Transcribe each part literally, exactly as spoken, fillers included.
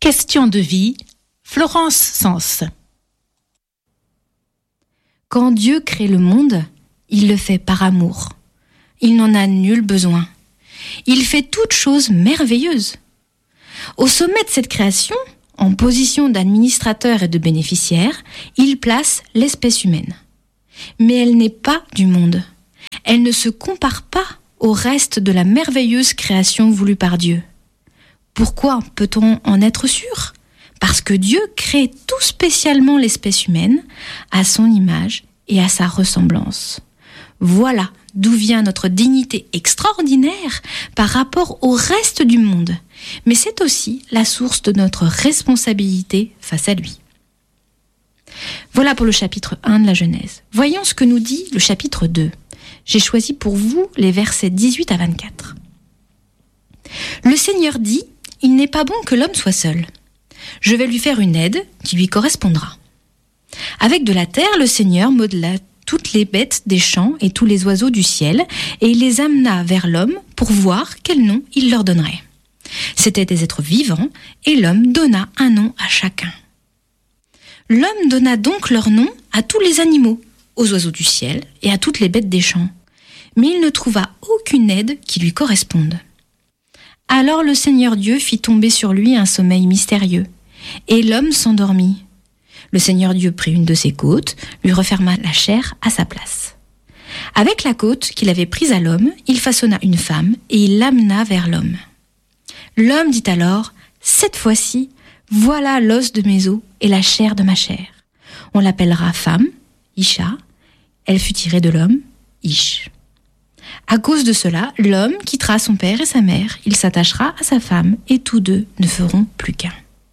Question de vie, Florence Sens. Quand Dieu crée le monde, il le fait par amour. Il n'en a nul besoin. Il fait toutes choses merveilleuses. Au sommet de cette création, en position d'administrateur et de bénéficiaire, il place l'espèce humaine. Mais elle n'est pas du monde. Elle ne se compare pas au reste de la merveilleuse création voulue par Dieu. Pourquoi peut-on en être sûr ? Parce que Dieu crée tout spécialement l'espèce humaine à son image et à sa ressemblance. Voilà d'où vient notre dignité extraordinaire par rapport au reste du monde. Mais c'est aussi la source de notre responsabilité face à lui. Voilà pour le chapitre un de la Genèse. Voyons ce que nous dit le chapitre deux. J'ai choisi pour vous les versets dix-huit à vingt-quatre. Le Seigneur dit: « Il n'est pas bon que l'homme soit seul. Je vais lui faire une aide qui lui correspondra. » Avec de la terre, le Seigneur modela toutes les bêtes des champs et tous les oiseaux du ciel, et il les amena vers l'homme pour voir quel nom il leur donnerait. C'étaient des êtres vivants, et l'homme donna un nom à chacun. L'homme donna donc leur nom à tous les animaux, aux oiseaux du ciel et à toutes les bêtes des champs. Mais il ne trouva aucune aide qui lui corresponde. Alors le Seigneur Dieu fit tomber sur lui un sommeil mystérieux, et l'homme s'endormit. Le Seigneur Dieu prit une de ses côtes, lui referma la chair à sa place. Avec la côte qu'il avait prise à l'homme, il façonna une femme et il l'amena vers l'homme. L'homme dit alors: « Cette fois-ci, voilà l'os de mes os et la chair de ma chair. On l'appellera femme, Isha. Elle fut tirée de l'homme, Ish. » À cause de cela, l'homme quittera son père et sa mère, il s'attachera à sa femme et tous deux ne feront plus qu'un.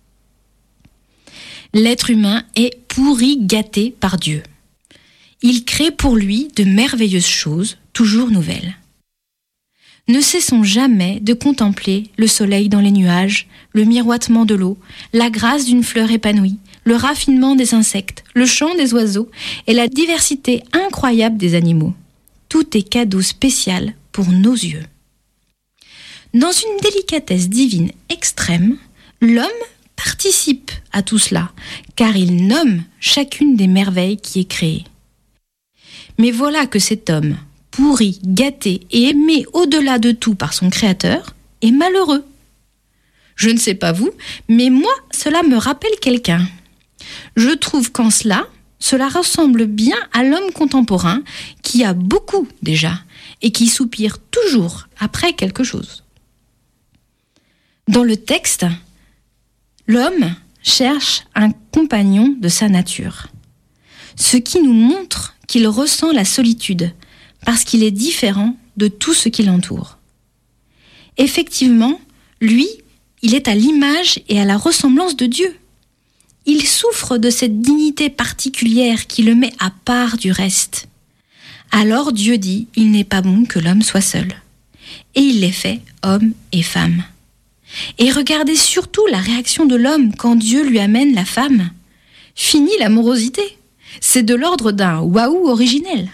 L'être humain est pourri gâté par Dieu. Il crée pour lui de merveilleuses choses, toujours nouvelles. Ne cessons jamais de contempler le soleil dans les nuages, le miroitement de l'eau, la grâce d'une fleur épanouie, le raffinement des insectes, le chant des oiseaux et la diversité incroyable des animaux. Tout est cadeau spécial pour nos yeux. Dans une délicatesse divine extrême, l'homme participe à tout cela, car il nomme chacune des merveilles qui est créée. Mais voilà que cet homme, pourri, gâté et aimé au-delà de tout par son Créateur, est malheureux. Je ne sais pas vous, mais moi, cela me rappelle quelqu'un. Je trouve qu'en cela, cela ressemble bien à l'homme contemporain qui a beaucoup déjà et qui soupire toujours après quelque chose. Dans le texte, l'homme cherche un compagnon de sa nature, ce qui nous montre qu'il ressent la solitude parce qu'il est différent de tout ce qui l'entoure. Effectivement, lui, il est à l'image et à la ressemblance de Dieu. Il souffre de cette dignité particulière qui le met à part du reste. Alors Dieu dit, il n'est pas bon que l'homme soit seul. Et il les fait homme et femme. Et regardez surtout la réaction de l'homme quand Dieu lui amène la femme. Fini l'amorosité. C'est de l'ordre d'un waouh originel.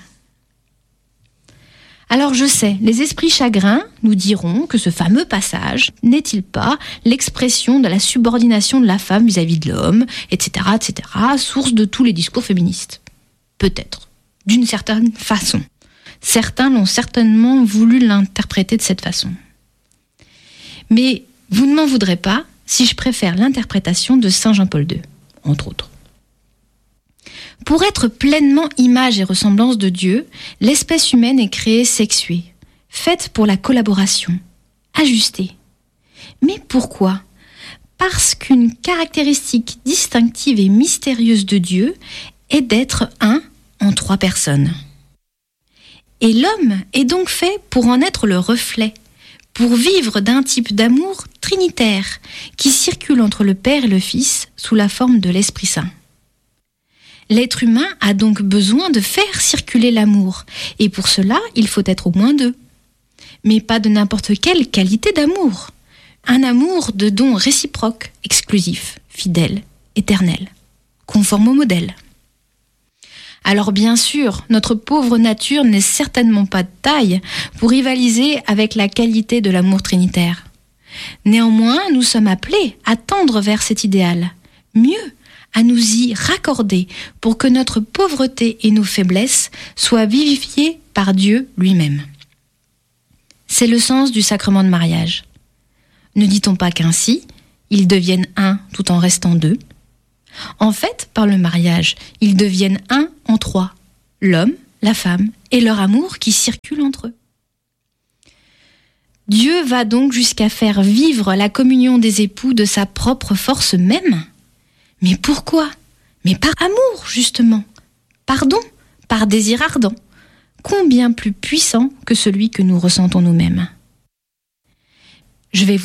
Alors je sais, les esprits chagrins nous diront que ce fameux passage n'est-il pas l'expression de la subordination de la femme vis-à-vis de l'homme, et cetera, et cetera, source de tous les discours féministes. Peut-être, d'une certaine façon. Certains l'ont certainement voulu l'interpréter de cette façon. Mais vous ne m'en voudrez pas si je préfère l'interprétation de saint Jean-Paul deux, entre autres. Pour être pleinement image et ressemblance de Dieu, l'espèce humaine est créée sexuée, faite pour la collaboration, ajustée. Mais pourquoi ? Parce qu'une caractéristique distinctive et mystérieuse de Dieu est d'être un en trois personnes. Et l'homme est donc fait pour en être le reflet, pour vivre d'un type d'amour trinitaire qui circule entre le Père et le Fils sous la forme de l'Esprit Saint. L'être humain a donc besoin de faire circuler l'amour, et pour cela, il faut être au moins deux. Mais pas de n'importe quelle qualité d'amour. Un amour de don réciproque, exclusif, fidèle, éternel, conforme au modèle. Alors bien sûr, notre pauvre nature n'est certainement pas de taille pour rivaliser avec la qualité de l'amour trinitaire. Néanmoins, nous sommes appelés à tendre vers cet idéal. Mieux, à nous y raccorder pour que notre pauvreté et nos faiblesses soient vivifiées par Dieu lui-même. C'est le sens du sacrement de mariage. Ne dit-on pas qu'ainsi, ils deviennent un tout en restant deux ? En fait, par le mariage, ils deviennent un en trois, l'homme, la femme et leur amour qui circulent entre eux. Dieu va donc jusqu'à faire vivre la communion des époux de sa propre force même. Mais pourquoi ? Mais par amour, justement. Pardon, par désir ardent, combien plus puissant que celui que nous ressentons nous-mêmes. Je vais